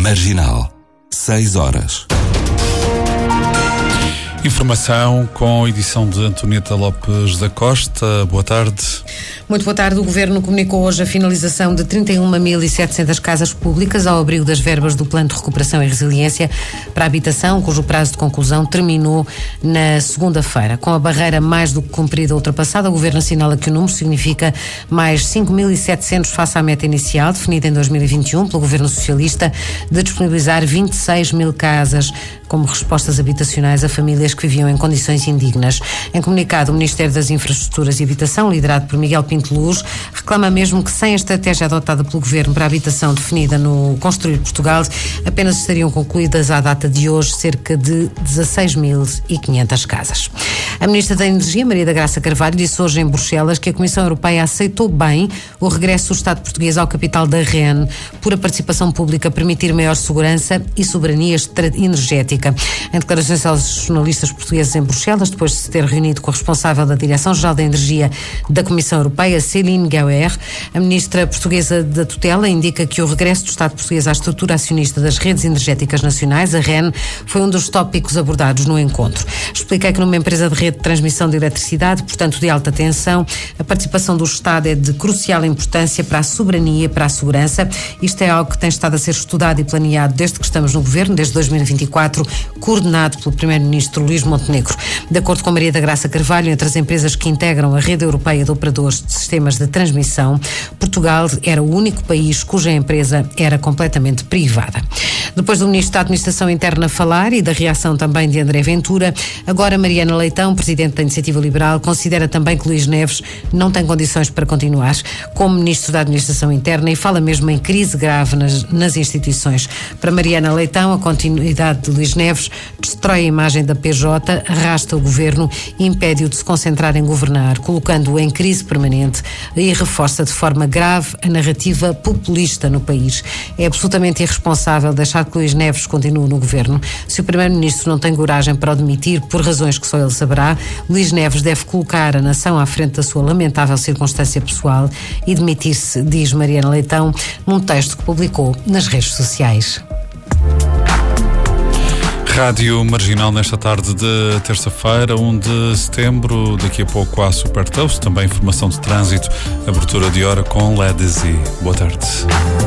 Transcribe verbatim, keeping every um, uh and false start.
Marginal, seis horas. Informação com a edição de Antonieta Lopes da Costa. Boa tarde. Muito boa tarde. O Governo comunicou hoje a finalização de trinta e uma mil e setecentas casas públicas ao abrigo das verbas do Plano de Recuperação e Resiliência para a habitação, cujo prazo de conclusão terminou na segunda-feira. Com a barreira mais do que cumprida ultrapassada, o Governo assinala que o número significa mais cinco mil e setecentos face à meta inicial, definida em dois mil e vinte e um pelo Governo Socialista, de disponibilizar vinte e seis mil casas como respostas habitacionais a famílias que viviam em condições indignas. Em comunicado, o Ministério das Infraestruturas e Habitação, liderado por Miguel Pinto Luz, reclama mesmo que sem a estratégia adotada pelo Governo para a habitação definida no Construir Portugal, apenas estariam concluídas à data de hoje cerca de dezasseis mil e quinhentas casas. A Ministra da Energia, Maria da Graça Carvalho, disse hoje em Bruxelas que a Comissão Europeia aceitou bem o regresso do Estado português ao capital da R E N por a participação pública permitir maior segurança e soberania energética. Em declarações aos jornalistas portugueses em Bruxelas, depois de se ter reunido com o responsável da Direção-Geral da Energia da Comissão Europeia, Céline Gauer, a ministra portuguesa da tutela indica que o regresso do Estado português à estrutura acionista das redes energéticas nacionais, a R E N, foi um dos tópicos abordados no encontro. Expliquei que numa empresa de rede de transmissão de eletricidade, portanto de alta tensão, a participação do Estado é de crucial importância para a soberania e para a segurança. Isto é algo que tem estado a ser estudado e planeado desde que estamos no Governo, desde dois mil e vinte e quatro, coordenado pelo Primeiro-Ministro Luís Montenegro. De acordo com Maria da Graça Carvalho, entre as empresas que integram a rede europeia de operadores de sistemas de transmissão, Portugal era o único país cuja empresa era completamente privada. Depois do Ministro da Administração Interna falar e da reação também de André Ventura, agora Mariana Leitão, Presidente da Iniciativa Liberal, considera também que Luís Neves não tem condições para continuar como Ministro da Administração Interna e fala mesmo em crise grave nas, nas instituições. Para Mariana Leitão, a continuidade de Luís Neves destrói a imagem da P J, arrasta o Governo e impede-o de se concentrar em governar, colocando-o em crise permanente e reforça de forma grave a narrativa populista no país. É absolutamente irresponsável deixar que Luís Neves continue no Governo. Se o Primeiro-Ministro não tem coragem para o demitir por razões que só ele saberá, Luís Neves deve colocar a nação à frente da sua lamentável circunstância pessoal e demitir-se, diz Mariana Leitão, num texto que publicou nas redes sociais. Rádio Marginal nesta tarde de terça-feira, primeiro de setembro. Daqui a pouco há Super Toast, também informação de trânsito, abertura de hora com Ledesi. Boa tarde.